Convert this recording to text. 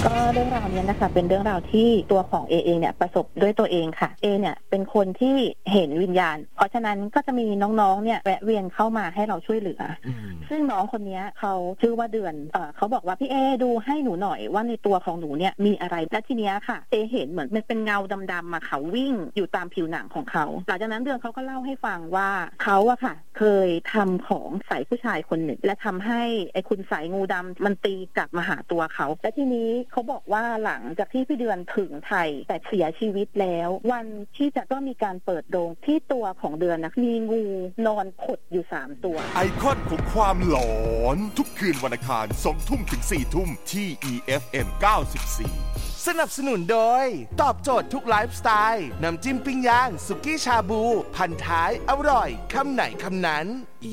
ก็เรื่องราวนี้นะคะเป็นเรื่องราวที่ตัวของเองเนี่ยประสบด้วยตัวเองค่ะเนี่ยเป็นคนที่เห็นวิญญาณเพราะฉะนั้นก็จะมีน้องๆเนี่ยแวะเวียนเข้ามาให้เราช่วยเหลือซึ่งน้องคนนี้เขาชื่อว่าเดือนเขาบอกว่าพี่ดูให้หนูหน่อยว่าในตัวของหนูเนี่ยมีอะไรและทีเนี้ยค่ะเห็นเหมือนมันเป็นเงาดำๆมาเขาวิ่งอยู่ตามผิวหนังของเขาหลังจากนั้นเดือนเขาก็เล่าให้ฟังว่าเขาอะค่ะเคยทำของใส่ผู้ชายคนหนึ่งและทำให้ไอ้คุณสายงูดำมันตีกลับมาหาตัวเขาและทีนี้เขาบอกว่าหลังจากที่พี่เดือนถึงไทยแต่เสียชีวิตแล้ววันที่จะต้องมีการเปิดโลงที่ตัวของเดือนนะมีงูนอนขดอยู่3ตัวไอคอนของความหลอนทุกคืนวันอังคาร 20:00 ถึง 22:00 ที่ EFM 94 สนับสนุนโดยตอบโจทย์ทุกไลฟ์สไตล์น้ำจิ้มปิ้งย่างสุกี้ชาบูพันท้ายอร่อยคำไหนคำนั้น